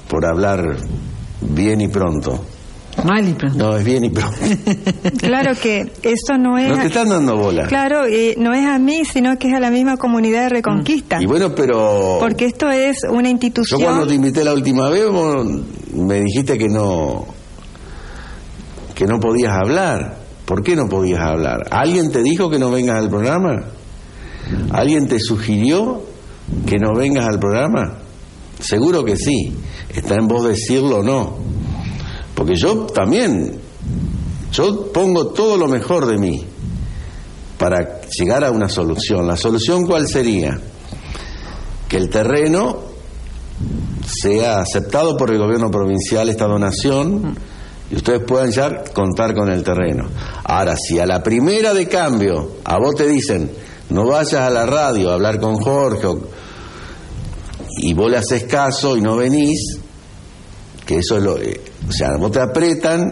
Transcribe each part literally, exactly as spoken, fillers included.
por hablar bien y pronto. Mal y pronto. No, es bien y pronto. Claro que eso no es... No te están dando bola. Claro, eh, no es a mí, sino que es a la misma comunidad de Reconquista. Y bueno, pero... Porque esto es una institución... Yo cuando te invité la última vez, vos me dijiste que no... que no podías hablar. ¿Por qué no podías hablar? ¿Alguien te dijo que no vengas al programa? ¿Alguien te sugirió que no vengas al programa? Seguro que sí. Está en vos decirlo o no. Porque yo también, yo pongo todo lo mejor de mí para llegar a una solución. ¿La solución cuál sería? Que el terreno sea aceptado por el gobierno provincial, esta donación, y ustedes puedan ya contar con el terreno. Ahora, si a la primera de cambio a vos te dicen no vayas a la radio a hablar con Jorge, o, y vos le haces caso y no venís, que eso es lo... O sea, vos te apretan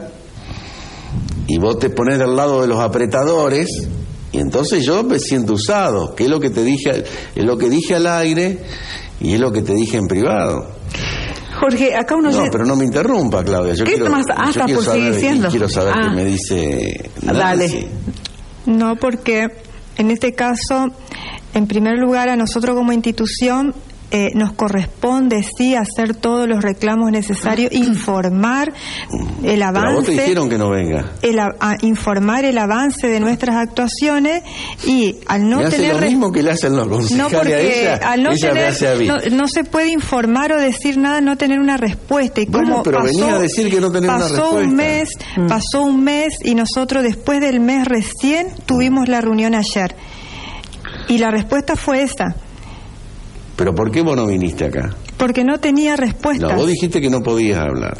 y vos te pones del lado de los apretadores, y entonces yo me siento usado, que es lo que te dije, es lo que dije al aire y es lo que te dije en privado. Jorge, acá uno... No, pero no me interrumpa, Claudia. Yo ¿Qué quiero, más? Ah, está por seguir diciendo. Quiero saber ah. qué me dice Nancy. Dale. No, porque en este caso, en primer lugar, a nosotros como institución eh, nos corresponde, sí, hacer todos los reclamos necesarios, informar el avance. Pero a vos te dijeron que no venga. El, a, a informar el avance de nuestras actuaciones, y al no me hace tener... lo mismo que le hacen los concejales no, porque a ella, al no ella tener, me hace a mí. No, no se puede informar o decir nada, no tener una respuesta. Y bueno, como pero pasó, venía a decir que no tenés una pasó respuesta. un mes, Mm. pasó un mes y nosotros después del mes recién tuvimos la reunión ayer. Y la respuesta fue esa. ¿Pero por qué vos no viniste acá? Porque no tenía respuesta. No, vos dijiste que no podías hablar.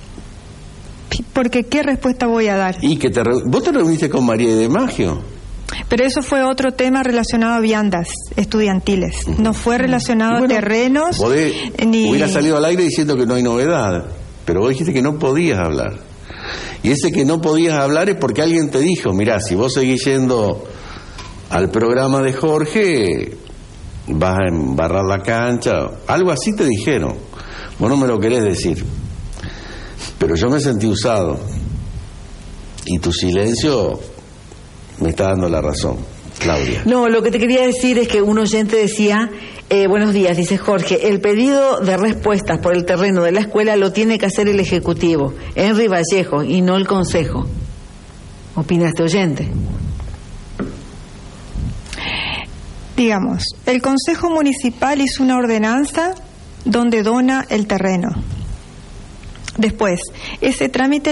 Porque ¿qué respuesta voy a dar? Y que te re... vos te reuniste con María de Maggio. Pero eso fue otro tema relacionado a viandas estudiantiles. No fue relacionado bueno, a terrenos. Vos de... ni... hubiera salido al aire diciendo que no hay novedad. Pero vos dijiste que no podías hablar. Y ese que no podías hablar es porque alguien te dijo, mirá, si vos seguís yendo al programa de Jorge, vas a embarrar la cancha. Algo así te dijeron. Vos no me lo querés decir. Pero yo me sentí usado. Y tu silencio me está dando la razón, Claudia. No, lo que te quería decir es que un oyente decía, eh, buenos días, dice Jorge, el pedido de respuestas por el terreno de la escuela lo tiene que hacer el Ejecutivo, Henry Vallejo, y no el Consejo. ¿Opina este oyente? Digamos, el Consejo Municipal hizo una ordenanza donde dona el terreno. Después, ese trámite